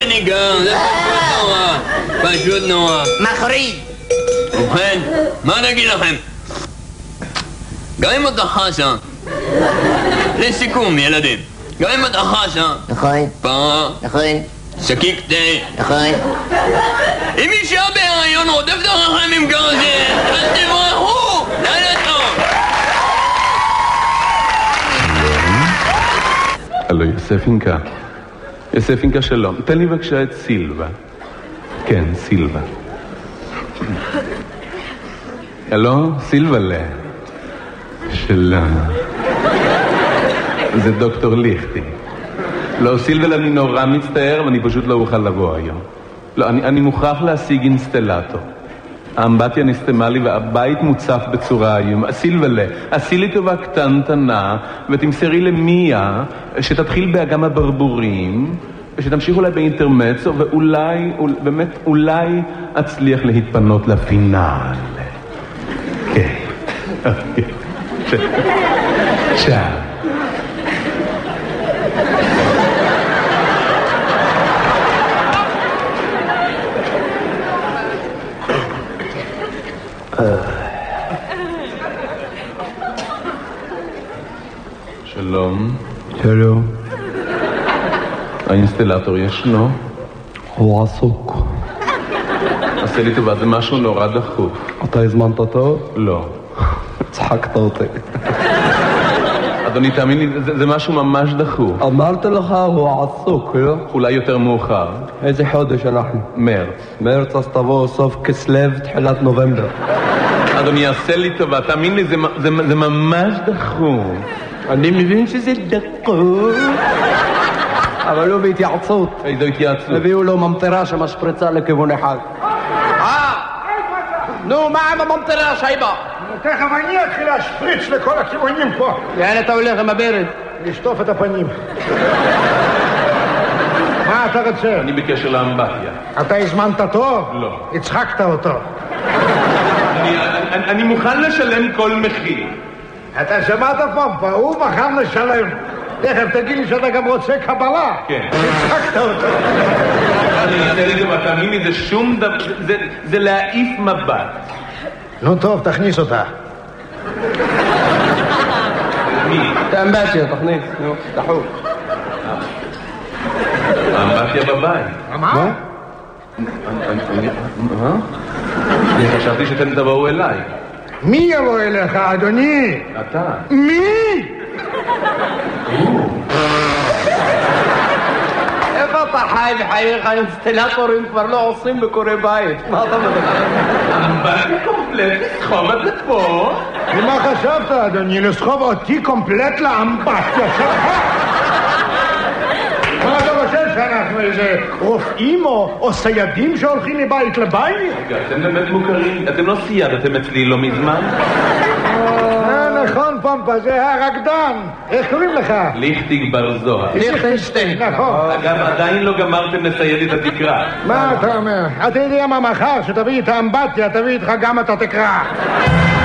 בניגר, זה פשוט נורא. פשוט נורא. מחריד. ובכן, מה נגיד לכם? גם אם אתה חסה, לסיכום ילדים, גם אם אתה חסה, נכון. פרה, נכון. שקיק תה, נכון. אם אישה בהיריון רודפת אחריכם עם גרזן, אז תברחו! לילה טוב! הלו, יוסף אינקה. יוסף אינקה שלום. תן לי בבקשה את סילבה. כן, סילבה. הלו, סילבלה. שלום. זה דוקטור ליכטי. לא, סילבלה, אני נורא מצטער, ואני פשוט לא אוכל לבוא היום. לא, אני מוכרח להשיג אינסטלטור. האמבטיה נסתמה לי והבית מוצף בצורה איום. סילבלה, עשי לי טובה קטנטנה ותמסרי למיה שתתחיל באגם הברבורים ושתמשיך אולי באינטרמצו ואולי, באמת אולי אצליח להתפנות לפינאל. כן. צ'או. שלום. שלום. האינסטלטור ישנו? הוא עסוק. עשה לי טובה, זה משהו נורא דחוף. אתה הזמנת אותו? לא. צחקת אותי. אדוני, תאמין לי, זה משהו ממש דחוף. אמרתי לך, הוא עסוק, לא? אולי יותר מאוחר. איזה חודש אנחנו? מרץ. מרץ, אז תבוא סוף כסלו, תחילת נובמבר. אדוני, עשה לי טובה, תאמין לי, זה ממש דחוף. אני מבין שזה דחוף. אבל לא בהתייעצות. איזו התייעצות? הביאו לו ממטרה שמשפריצה לכיוון אחד. נו, מה עם הממטרה, שייבה? תכף אני אתחיל להשפריץ לכל הכיוונים פה. לאן אתה הולך עם הברד? לשטוף את הפנים. מה אתה רוצה? אני בקשר לאמבטיה. אתה הזמנת טוב? לא. הצחקת אותו. אני מוכן לשלם כל מחיר. אתה שמעת פמפה, הוא מוכן לשלם. תכף תגיד לי שאתה גם רוצה קבלה. כן. הצחקת אותו. אני אעשה לי דבר, תאמין לי, זה שום דבר, זה להעיף מבט. נו טוב, תכניס אותה. מי? את האמבטיה, תכניס, נו, דחוף. האמבטיה בבית. מה? מה? אני חשבתי שאתם תבואו אליי. מי יבוא אליך, אדוני? אתה. מי? איפה אתה חי בחייך? האינסטלטורים כבר לא עושים בקורי בית. מה אתה מדבר? אמבטיה קומפלט, לסחוב את זה פה. ומה חשבת, אדוני? לסחוב אותי קומפלט לאמבטיה שלך? מה אתה חושב שאנחנו איזה רופאים או סיידים שהולכים מבית לבית? אתם באמת מוכרים, אתם לא סיידתם אצלי לא מזמן? נכון פמפה, זה הרקדן. איך קוראים לך? ליכטיג בר זוהר. ליכטנשטיין. נכון. אגב, עדיין לא גמרתם לסייד את התקרה. מה אתה אומר? אתה יודע מה מחר שתביא את האמבטיה, תביא איתך גם את התקרה.